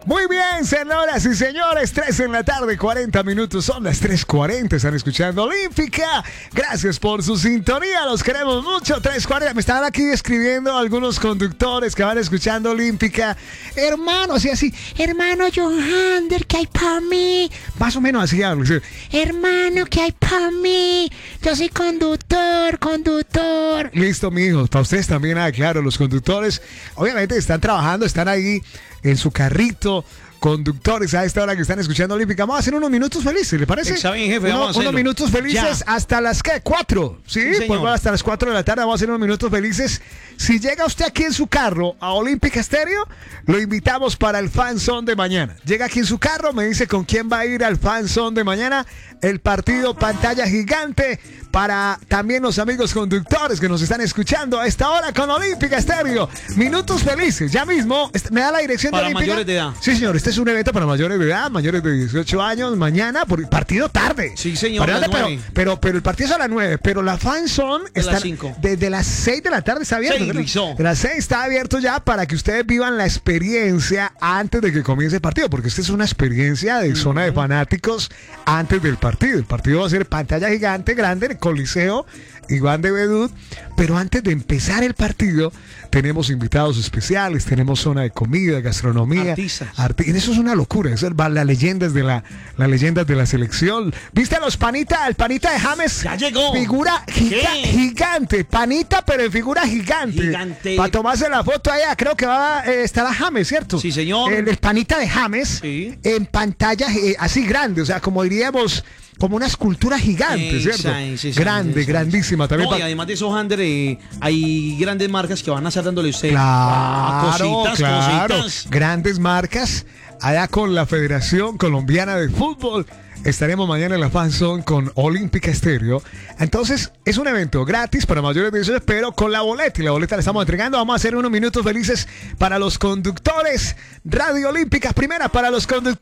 Muy bien, señoras y señores, 3 en la tarde, 40 minutos, son las 3:40, están escuchando Olímpica. Gracias por su sintonía, los queremos mucho. 3:40, me estaban aquí escribiendo algunos conductores que van escuchando Olímpica. Hermano, así, hermano Johander, ¿qué hay para mí? Más o menos así hablo. ¿Sí? Hermano, ¿qué hay para mí? Yo soy conductor. Listo, mijos, para ustedes también, claro, los conductores, obviamente están trabajando, están ahí en su carrito, conductores a esta hora que están escuchando Olímpica. Vamos a hacer unos minutos felices, ¿le parece? Está bien, jefe, vamos a hacerlo. Unos minutos felices ya. hasta las, ¿qué? 4, ¿sí? Sí, Pues hasta las 4 de la tarde vamos a hacer unos minutos felices. Si llega usted aquí en su carro a Olímpica Estéreo, lo invitamos para el Fan Zone de mañana. Llega aquí en su carro, me dice con quién va a ir al Fan Zone de mañana. El partido pantalla gigante para también los amigos conductores que nos están escuchando a esta hora con Olímpica Estéreo. Minutos felices, ya mismo. ¿Me da la dirección para de Olímpica? mayores de edad. Sí, señor, este es un evento para mayores de edad, mayores de 18 años, mañana, por partido tarde. Sí, señor, Tarde, a las 9. pero el partido es a las 9, pero la Fan Zone De está las 5. desde las 6 de la tarde está abierto. 6, ¿no? De las 6 está abierto ya para que ustedes vivan la experiencia antes de que comience el partido, porque esta es una experiencia de zona de fanáticos antes del partido. El partido va a ser pantalla gigante, grande, el Coliseo Iván de Bedut, pero antes de empezar el partido tenemos invitados especiales, tenemos zona de comida, gastronomía, artistas. Eso es una locura, eso es las leyendas de las leyendas de la selección. ¿Viste a los panita, el panita de James? Ya llegó. Figura gigante, panita pero en figura gigante. Para tomarse la foto allá, creo que estará James, ¿cierto? Sí, señor. El panita de James, sí. En pantalla así grande, o sea, como diríamos, como una escultura gigante, ¿cierto? Sí, grande, grandísima también. No, y además de eso, Hander, hay grandes marcas que van a estar dándole a usted cositas. Grandes marcas allá con la Federación Colombiana de Fútbol. Estaremos mañana en la Fan Zone con Olímpica Estéreo. Entonces, es un evento gratis para mayores de 18, pero con la boleta. Y la boleta la estamos entregando. Vamos a hacer unos minutos felices para los conductores. Radio Olímpica, primera para los conductores.